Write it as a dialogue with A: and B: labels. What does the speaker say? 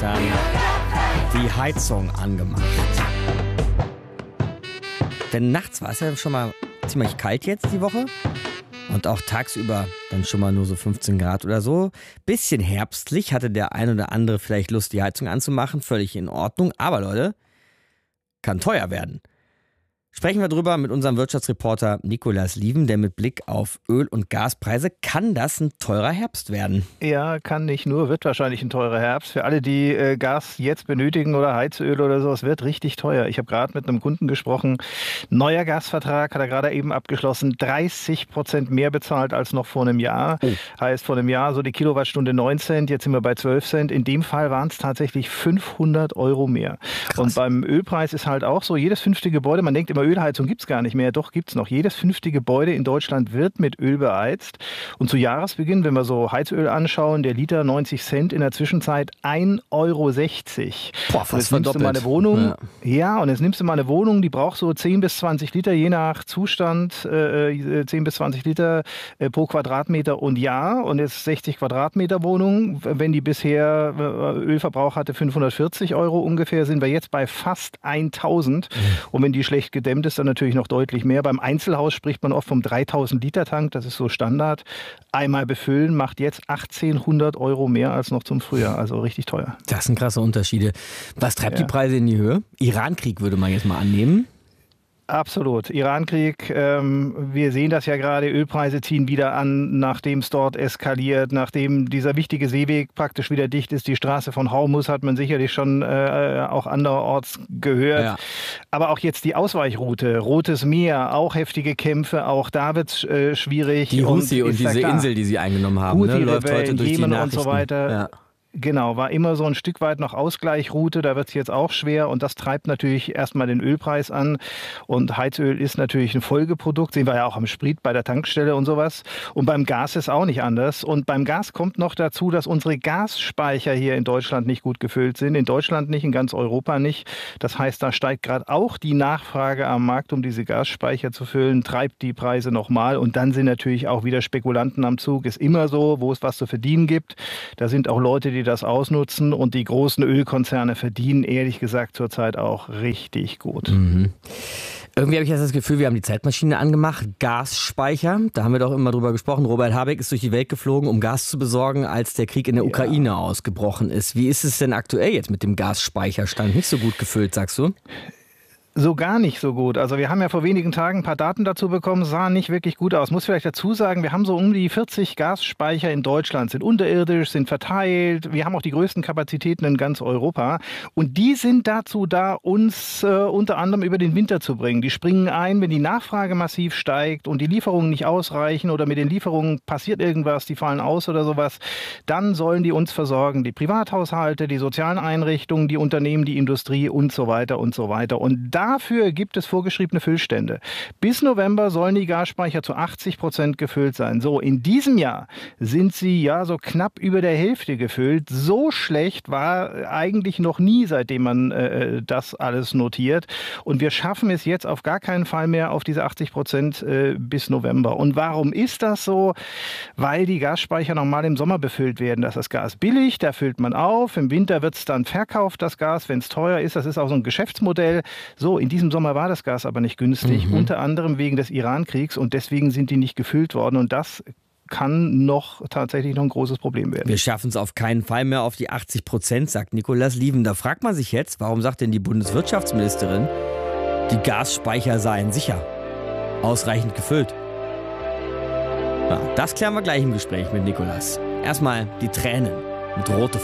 A: Eltern die Heizung angemacht. Denn nachts war es ja schon mal ziemlich kalt jetzt die Woche. Und auch tagsüber dann schon mal nur so 15 Grad oder so. Bisschen herbstlich, hatte der ein oder andere vielleicht Lust, die Heizung anzumachen. Völlig in Ordnung. Aber Leute, kann teuer werden. Sprechen wir drüber mit unserem Wirtschaftsreporter Nikolaus Lieven, der mit Blick auf Öl- und Gaspreise, kann das ein teurer Herbst werden?
B: Ja, kann nicht nur, wird wahrscheinlich ein teurer Herbst. Für alle, die Gas jetzt benötigen oder Heizöl oder so, es wird richtig teuer. Ich habe gerade mit einem Kunden gesprochen, neuer Gasvertrag hat er gerade eben abgeschlossen, 30% mehr bezahlt als noch vor einem Jahr. Heißt vor einem Jahr so die Kilowattstunde 9 Cent, jetzt sind wir bei 12 Cent. In dem Fall waren es tatsächlich 500 Euro mehr. Krass. Und beim Ölpreis ist halt auch so, jedes 5. Gebäude, man denkt immer, Ölheizung gibt es gar nicht mehr. Doch, gibt es noch. Jedes 5. Gebäude in Deutschland wird mit Öl beheizt. Und zu Jahresbeginn, wenn wir so Heizöl anschauen, der Liter 90 Cent, in der Zwischenzeit 1,60 Euro.
A: Boah, fast verdoppelt.
B: Mal eine Wohnung, ja, und jetzt nimmst du mal eine Wohnung, die braucht so 10 bis 20 Liter, je nach Zustand, 10 bis 20 Liter pro Quadratmeter und Jahr. Und jetzt 60 Quadratmeter Wohnung. Wenn die bisher Ölverbrauch hatte 540 Euro ungefähr, sind wir jetzt bei fast 1000. Und wenn die schlecht gedämmt ist, dann natürlich noch deutlich mehr. Beim Einzelhaus spricht man oft vom 3000 Liter Tank, das ist so Standard. Einmal befüllen macht jetzt 1800 Euro mehr als noch zum Frühjahr, also richtig teuer.
A: Das sind krasse Unterschiede. Was treibt die Preise in die Höhe? Irankrieg würde man jetzt mal annehmen.
B: Absolut. Irankrieg, wir sehen das ja gerade, Ölpreise ziehen wieder an, nachdem es dort eskaliert, nachdem dieser wichtige Seeweg praktisch wieder dicht ist. Die Straße von Hormuz hat man sicherlich schon auch anderorts gehört. Ja. Aber auch jetzt die Ausweichroute, Rotes Meer, auch heftige Kämpfe, auch da wird es schwierig.
A: Die Houthi und diese Insel, die sie eingenommen haben, läuft heute durch die Nachrichten.
B: Und so weiter. Ja. Genau, war immer so ein Stück weit noch Ausgleichroute, da wird es jetzt auch schwer und das treibt natürlich erstmal den Ölpreis an und Heizöl ist natürlich ein Folgeprodukt, sehen wir ja auch am Sprit bei der Tankstelle und sowas und beim Gas ist auch nicht anders und beim Gas kommt noch dazu, dass unsere Gasspeicher hier in Deutschland nicht gut gefüllt sind, in Deutschland nicht, in ganz Europa nicht, das heißt, da steigt gerade auch die Nachfrage am Markt, um diese Gasspeicher zu füllen, treibt die Preise nochmal und dann sind natürlich auch wieder Spekulanten am Zug, ist immer so, wo es was zu verdienen gibt, da sind auch Leute, die das ausnutzen und die großen Ölkonzerne verdienen ehrlich gesagt zurzeit auch richtig gut.
A: Mhm. Irgendwie habe ich jetzt das Gefühl, wir haben die Zeitmaschine angemacht, Gasspeicher, da haben wir doch immer drüber gesprochen. Robert Habeck ist durch die Welt geflogen, um Gas zu besorgen, als der Krieg in der Ukraine ausgebrochen ist. Wie ist es denn aktuell jetzt mit dem Gasspeicherstand? Nicht so gut gefüllt, sagst du?
B: So gar nicht so gut. Also wir haben ja vor wenigen Tagen ein paar Daten dazu bekommen, sah nicht wirklich gut aus. Muss vielleicht dazu sagen, wir haben so um die 40 Gasspeicher in Deutschland, sind unterirdisch, sind verteilt. Wir haben auch die größten Kapazitäten in ganz Europa. Und die sind dazu da, uns unter anderem über den Winter zu bringen. Die springen ein, wenn die Nachfrage massiv steigt und die Lieferungen nicht ausreichen oder mit den Lieferungen passiert irgendwas, die fallen aus oder sowas. Dann sollen die uns versorgen. Die Privathaushalte, die sozialen Einrichtungen, die Unternehmen, die Industrie und so weiter und so weiter. Und dafür gibt es vorgeschriebene Füllstände. Bis November sollen die Gasspeicher zu 80% gefüllt sein. So, in diesem Jahr sind sie ja so knapp über der Hälfte gefüllt. So schlecht war eigentlich noch nie, seitdem man das alles notiert. Und wir schaffen es jetzt auf gar keinen Fall mehr auf diese 80% bis November. Und warum ist das so? Weil die Gasspeicher normal im Sommer befüllt werden. Das ist das Gas billig, da füllt man auf. Im Winter wird es dann verkauft, das Gas, wenn es teuer ist. Das ist auch so ein Geschäftsmodell. So, in diesem Sommer war das Gas aber nicht günstig, unter anderem wegen des Irankriegs und deswegen sind die nicht gefüllt worden und das kann tatsächlich noch ein großes Problem werden.
A: Wir schaffen es auf keinen Fall mehr auf die 80%, sagt Nikolaus Lieven. Da fragt man sich jetzt, warum sagt denn die Bundeswirtschaftsministerin, die Gasspeicher seien sicher, ausreichend gefüllt? Ja, das klären wir gleich im Gespräch mit Nikolaus. Erstmal die Tränen mit Rote